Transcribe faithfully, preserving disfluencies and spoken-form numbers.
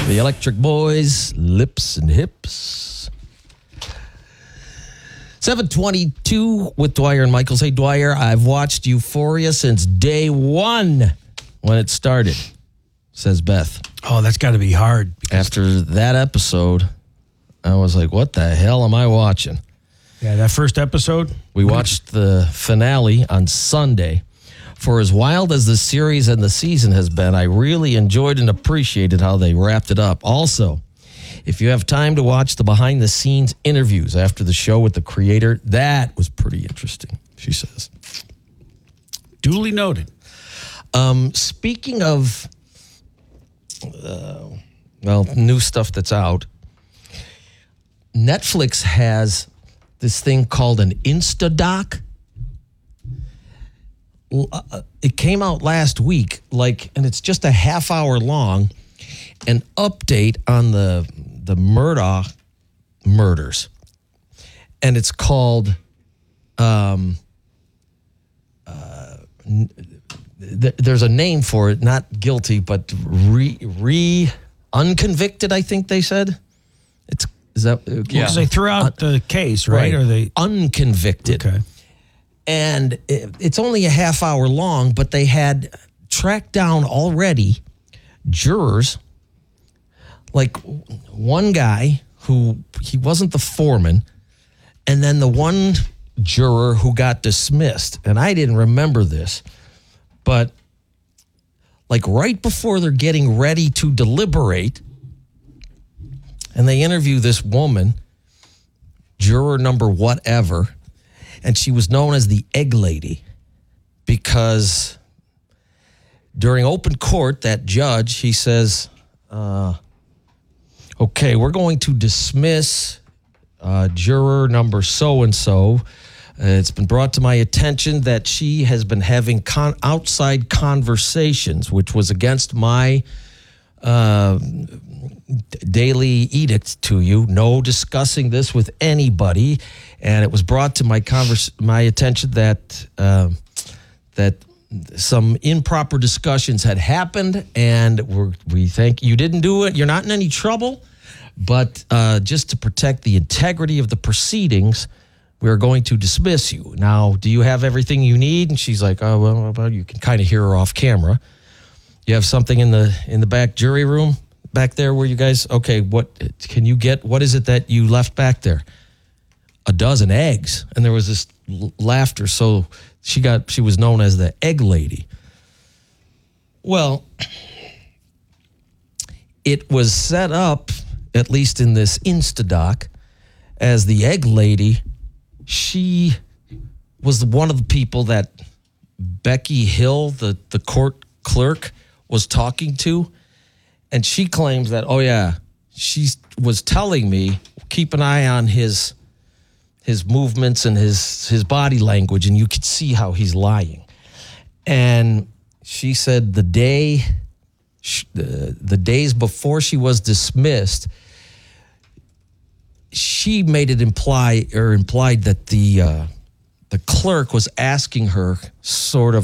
The Electric Boys, Lips and Hips. seven twenty-two with Dwyer and Michaels. Hey, Dwyer, I've watched Euphoria since day one when it started, says Beth. Oh, that's got to be hard. After that episode, I was like, what the hell am I watching? Yeah, that first episode. We watched the finale on Sunday. For as wild as the series and the season has been, I really enjoyed and appreciated how they wrapped it up. Also, if you have time to watch the behind-the-scenes interviews after the show with the creator, that was pretty interesting, she says. Duly noted. Um, speaking of, uh, well, new stuff that's out, Netflix has this thing called an Instadoc. It came out last week, like, and it's just a half hour long, an update on the the Murdaugh murders, and it's called um uh th- there's a name for it, not guilty, but re re unconvicted, I think they said. It's is that yeah, because they threw out uh, the case, right? right Or they unconvicted. Okay. And it, it's only a half hour long, but they had tracked down already jurors, like one guy who, he wasn't the foreman, and then the one juror who got dismissed. And I didn't remember this, but like right before they're getting ready to deliberate, and they interview this woman, juror number whatever, and she was known as the Egg Lady because during open court, that judge, he says, uh, okay, we're going to dismiss uh, juror number so-and-so. Uh, it's been brought to my attention that she has been having con- outside conversations, which was against my uh, daily edict to you, no discussing this with anybody. And it was brought to my converse, my attention that uh, that some improper discussions had happened, and we're, we think you didn't do it. You're not in any trouble, but uh, just to protect the integrity of the proceedings, we're going to dismiss you. Now, do you have everything you need? And she's like, oh, well, well you can kind of hear her off camera. You have something in the in the back jury room back there where you guys, okay, what can you get? What is it that you left back there? A dozen eggs. And there was this l- laughter. So she got, she was known as the Egg Lady. Well, it was set up, at least in this Instadoc, as the Egg Lady. She was one of the people that Becky Hill, the, the court clerk, was talking to. And she claims that, oh yeah, she was telling me, keep an eye on his his movements and his his body language, and you could see how he's lying. And she said the day, the, the days before she was dismissed, she made it imply or implied that the uh, the clerk was asking her sort of